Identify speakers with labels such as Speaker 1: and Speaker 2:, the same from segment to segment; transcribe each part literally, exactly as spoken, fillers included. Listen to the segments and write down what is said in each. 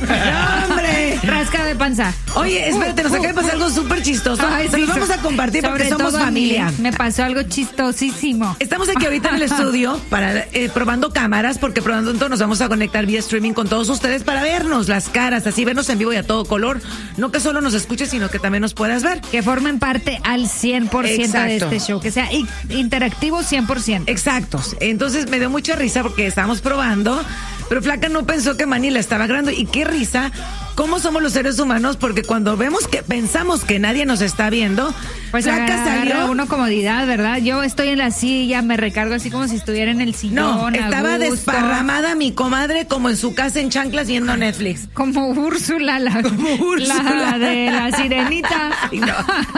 Speaker 1: ¡No, hombre!
Speaker 2: Rasca de panza.
Speaker 1: Oye, espérate, nos acaba de pasar algo súper chistoso.
Speaker 2: Ay,
Speaker 1: Se
Speaker 2: sí,
Speaker 1: los vamos a compartir porque
Speaker 2: sobre
Speaker 1: somos
Speaker 2: todo a mí,
Speaker 1: familia.
Speaker 2: Me pasó algo chistosísimo.
Speaker 1: Estamos aquí ahorita en el estudio para eh, probando cámaras, porque pronto nos vamos a conectar vía streaming con todos ustedes para vernos las caras, así vernos en vivo y a todo color. No que solo nos escuches, sino que también nos puedas ver.
Speaker 2: Que formen parte al cien por ciento de
Speaker 1: Exacto.
Speaker 2: este show, que sea i- interactivo cien por ciento.
Speaker 1: Exacto. Entonces me dio mucha risa porque estábamos probando, pero Flaca no pensó que Manny la estaba grabando. Y qué risa, cómo somos los seres humanos, porque cuando vemos que pensamos que nadie nos está viendo,
Speaker 2: Pues
Speaker 1: Flaca
Speaker 2: agarra
Speaker 1: salió.
Speaker 2: uno comodidad, ¿verdad? Yo estoy en la silla, me recargo así como si estuviera en el sillón.
Speaker 1: No,
Speaker 2: a
Speaker 1: estaba
Speaker 2: gusto.
Speaker 1: desparramada mi comadre como en su casa en chanclas viendo Netflix.
Speaker 2: Como Úrsula, la,
Speaker 1: Como Úrsula.
Speaker 2: la de la sirenita.
Speaker 1: Ay, no.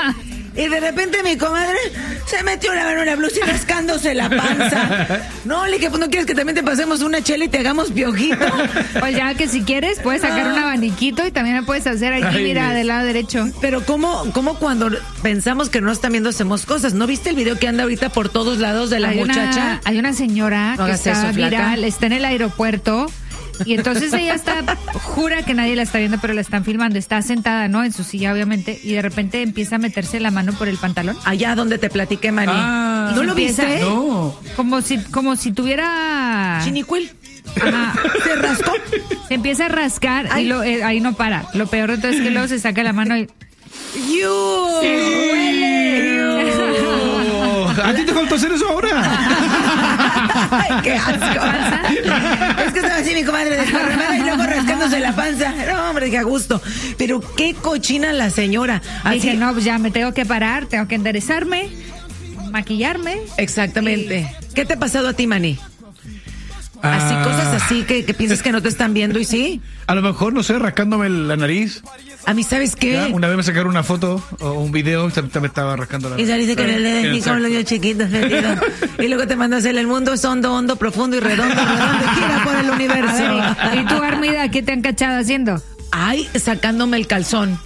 Speaker 1: Y de repente mi comadre se metió la mano en la blusa y rascándose la panza. No, le dije, pues no quieres que también te pasemos una chela y te hagamos piojito.
Speaker 2: Pues ya que si quieres puedes sacar un abaniquito y también lo puedes hacer aquí,
Speaker 3: Ay,
Speaker 2: mira,
Speaker 3: Dios.
Speaker 2: del lado derecho.
Speaker 1: Pero ¿cómo, cómo cuando pensamos que no están viendo hacemos cosas? ¿No viste el video que anda ahorita por todos lados de la
Speaker 2: hay
Speaker 1: muchacha?
Speaker 2: Una, hay una señora
Speaker 1: No
Speaker 2: que
Speaker 1: hagas
Speaker 2: está
Speaker 1: eso, flaca.
Speaker 2: viral, está en el aeropuerto. Y entonces ella está, jura que nadie la está viendo, pero la están filmando. Está sentada, ¿no? En su silla, obviamente. Y de repente empieza a meterse la mano por el pantalón.
Speaker 1: Allá donde te platiqué, Manny.
Speaker 3: Ah,
Speaker 1: ¿No lo
Speaker 2: empieza-
Speaker 1: viste?
Speaker 3: No.
Speaker 2: Como si, como si tuviera.
Speaker 1: Chinicuil.
Speaker 2: Ajá.
Speaker 1: Se rascó.
Speaker 2: Se empieza a rascar
Speaker 1: Ay.
Speaker 2: y lo, eh, ahí no para. Lo peor de todo es que luego se saca la mano y.
Speaker 1: ¡Yu! ¡Huele!
Speaker 3: Oh, ¿a ti te faltó hacer eso ahora?
Speaker 1: ¡Ay, qué asco! Es que estaba así mi comadre desparramada y luego rascándose la panza. No, hombre, qué a gusto. Pero qué cochina la señora. Así,
Speaker 2: Dije, no, pues ya me tengo que parar, tengo que enderezarme, maquillarme.
Speaker 1: exactamente. ¿Qué te ha pasado a ti, Manny? Así,
Speaker 3: Ah.
Speaker 1: cosas así que, que piensas que no te están viendo y sí.
Speaker 3: A lo mejor, no sé, rascándome la nariz.
Speaker 1: A mí, ¿sabes
Speaker 3: ¿Ya?
Speaker 1: qué?
Speaker 3: Una vez me sacaron una foto o un video y también me estaba rascando la
Speaker 1: Y
Speaker 3: nariz.
Speaker 1: saliste con el dedo y con los dedos chiquitos metidos. Y luego te mandas el mundo es hondo, hondo, profundo y redondo, redondo, y gira por el
Speaker 2: A
Speaker 1: universo.
Speaker 2: ver, ¿y tú, Armida, qué te han cachado haciendo?
Speaker 1: Ay, sacándome el calzón.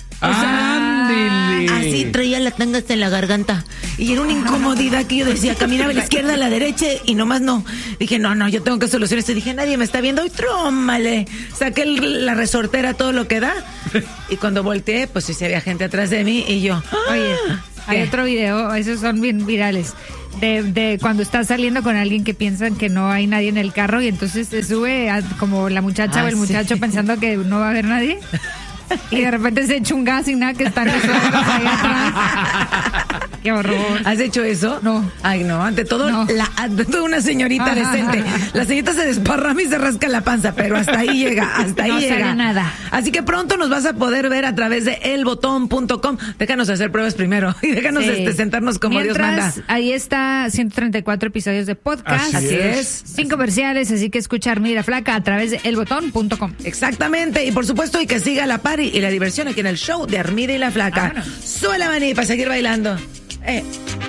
Speaker 3: ¡Ándele!
Speaker 1: Así traía la tanga hasta en la garganta. Y era una incomodidad que yo decía, caminaba a la izquierda, a la derecha y nomás no. Dije, no, no, yo tengo que solucionar esto. Dije, nadie me está viendo. Y trómale. Saqué el- la resortera, todo lo que da. Y cuando volteé, pues sí se había gente atrás de mí y yo.
Speaker 2: Oye, hay
Speaker 1: ¿Qué?
Speaker 2: otro video, esos son bien virales, de, de cuando estás saliendo con alguien que piensan que no hay nadie en el carro y entonces se sube a- como la muchacha
Speaker 1: Ah,
Speaker 2: o el muchacho
Speaker 1: sí.
Speaker 2: pensando que no va a haber nadie. Y de repente se echa un gas y nada, que están los suegros ahí atrás. Qué horror.
Speaker 1: ¿Has hecho eso?
Speaker 2: No.
Speaker 1: Ay, no, ante todo,
Speaker 2: No.
Speaker 1: la, ante todo una señorita
Speaker 2: Ajá,
Speaker 1: decente.
Speaker 2: ajá.
Speaker 1: La señorita se desparrama y se rasca la panza, pero hasta ahí llega, hasta ahí
Speaker 2: No se
Speaker 1: llega.
Speaker 2: ve nada.
Speaker 1: Así que pronto nos vas a poder ver a través de el botón punto com. Déjanos hacer pruebas primero y déjanos
Speaker 2: Sí.
Speaker 1: este, sentarnos como
Speaker 2: Mientras,
Speaker 1: Dios manda.
Speaker 2: ahí está ciento treinta y cuatro episodios de podcast.
Speaker 3: Así
Speaker 1: Así
Speaker 3: es.
Speaker 1: es.
Speaker 2: Sin comerciales, así que escuchar Mira Flaca a través de el botón punto com.
Speaker 1: Exactamente, y por supuesto, y que siga la party y la diversión aquí en el show de Armida y la Flaca.
Speaker 2: Vámonos.
Speaker 1: Sube la manita para seguir bailando. Eh.